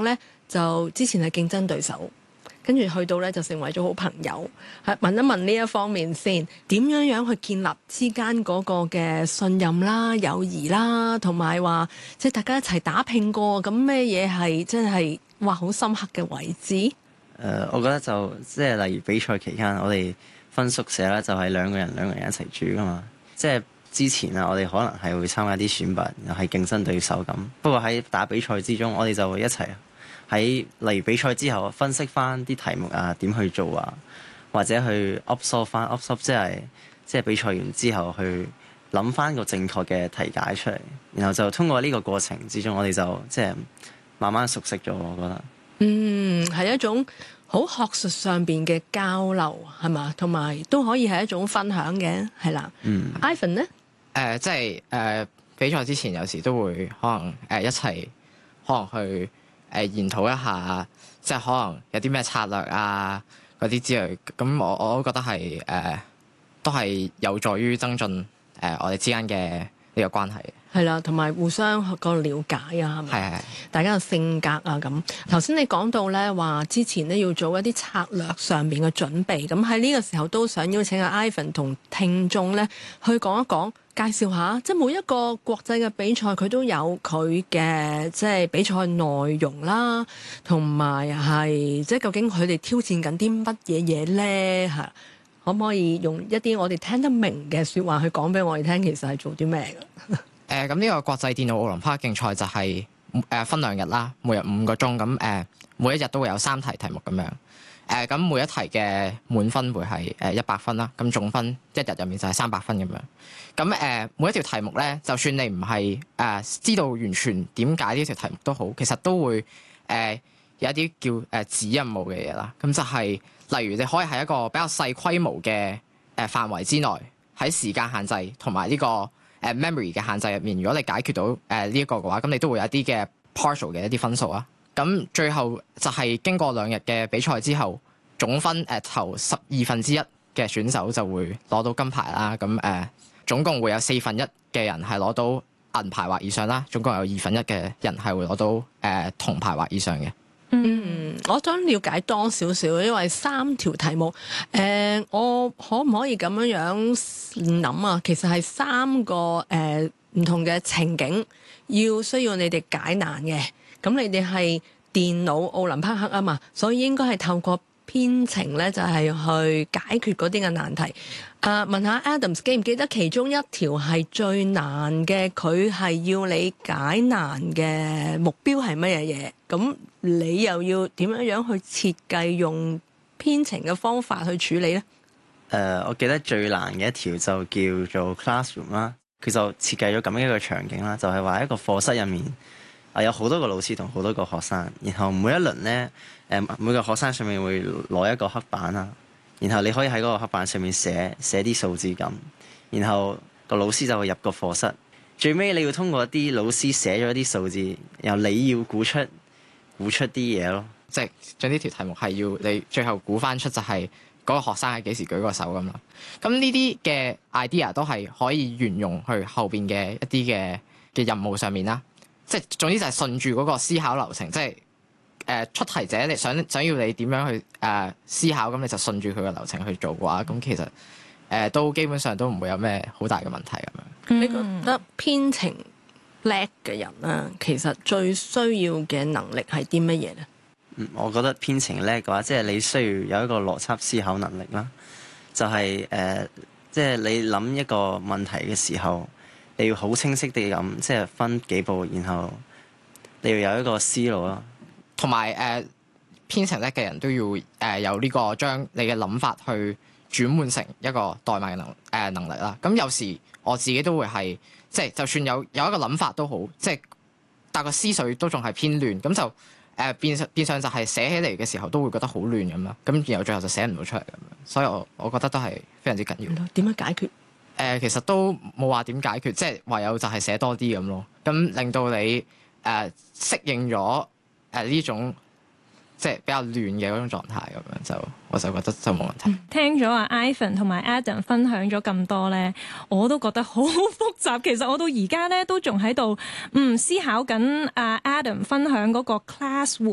咧就之前係競爭對手，跟住去到咧就成為咗好朋友。係問一問呢一方面先，點樣去建立之間嗰個嘅信任啦、友誼啦，同埋話即係大家一齊打拼過，咁咩嘢係真係哇好深刻嘅位置？ 我覺得就即係例如比賽期間，我哋分宿舍咧，就係兩個人一齊住噶嘛。即係之前啊，我哋可能係會參加啲選拔，又係競爭對手咁。不過喺打比賽之中，我哋就會一齊喺例如比賽之後分析翻啲題目啊，點去做啊，或者去 absorb 即係比賽完之後去諗翻個正確嘅題解出嚟，然後就通過呢個過程之中，我哋就即係慢慢熟悉咗。我覺得係一種好學術上邊嘅交流，係嘛？同埋都可以係一種分享嘅，係啦。Ivan 咧， 即係比賽之前有時都會可能一齊可能去研討一下，即係可能有啲咩策略啊嗰啲之類。咁我都覺得係都係有助於增進我哋之間嘅呢個關係。 係啦，同埋互相個了解啊，係咪？係。大家嘅性格啊，咁頭先你講到咧話，之前咧要做一啲策略上面嘅準備，咁喺呢個時候都想邀請阿 Ivan 同聽眾咧去講一講，介紹下，即係每一個國際嘅比賽佢都有佢嘅即係比賽內容啦，同埋係即係究竟佢哋挑戰緊啲乜嘢嘢咧？嚇，可唔可以用一啲我哋聽得明嘅説話去講俾我哋聽？其實係做啲咩嘅？ 咁呢個國際電腦奧林匹克競賽就係分2日啦，每日5個鐘，咁每一日都會有3題題目咁樣。咁每一題嘅滿分會係100分啦，咁總分一日入面就係300分咁樣。咁每一條題目咧，就算你唔係知道完全點解呢條題目都好，其實都會有一啲叫子任務嘅嘢啦。咁就係例如你可以喺一個比較細規模嘅範圍之內，喺時間限制同埋呢個memory 嘅限制入面，如果你解決到呢一個嘅話，咁你都會有一啲嘅 partial 嘅一啲分數啊。咁最後就係經過2日嘅比賽之後，總分頭1/12嘅選手就會攞到金牌啦。咁總共會有1/4嘅人係攞到銀牌或以上啦，總共有1/2嘅人係會攞到銅牌或以上嘅。 我想了解多少少，因為3條題目，我可唔可以咁樣諗啊？其實係3個唔同嘅情景，需要你哋解難嘅。咁你哋係電腦奧林匹克啊嘛，所以應該係透過編程咧，就係去解決嗰啲嘅難題。問下 Adams 記唔記得其中一條係最難嘅？佢係要你解難嘅目標係乜嘢嘢？咁你又要點樣去設計用編程嘅方法去處理咧？ 我記得最難嘅一條就叫做 Classroom 啦。佢就設計咗咁樣一個場景啦，就係話一個課室入面有好多個老師同好多個學生，然後每一輪咧每個學生上面會攞一個黑板啦，然後你可以喺嗰個黑板上面寫啲數字咁，然後個老師就會入個課室，最尾你要通過一啲老師寫咗一啲數字，然後你要估出啲嘢咯。 即係將呢條題目係要你最後估翻出就係嗰個學生係幾時舉個手咁啦。咁呢啲嘅 idea 都係可以沿用去後邊嘅一啲嘅任務上面啦。即係總之就係順住嗰個思考流程，即係出題者你想要你點樣去思考，咁你就順住佢個流程去做嘅話，咁其實都基本上都唔會有咩好大嘅問題咁樣。 你覺得編程叻嘅人啊，其實最需要嘅能力係啲乜嘢咧？ 我覺得編程叻嘅話，即係你需要有一個邏輯思考能力啦。就係即係你諗一個問題嘅時候，你要好清晰地咁，即係分幾步，然後你要有一個思路咯。 同埋編程叻嘅人都要有呢個將你嘅諗法去轉換成一個代碼嘅能力啦。咁有時我自己都會係即係就算有一個諗法都好，即係但個思緒都仲係偏亂，咁就變相就係寫起嚟嘅時候都會覺得好亂咁啦。咁然後最後就寫唔到出嚟咁樣，所以我覺得都係非常之緊要。 點樣解決？ 其實都冇話點解決，即係唯有就係寫多啲咁咯。咁令到你適應咗呢種即係比較亂嘅嗰種狀態咁樣，我就覺得就冇問題。 聽咗阿 Ivan 同埋 Adam 分享咗咁多咧，我都覺得好複雜。其實我到而家咧都仲喺度思考緊阿 Adam 分享嗰個 Classroom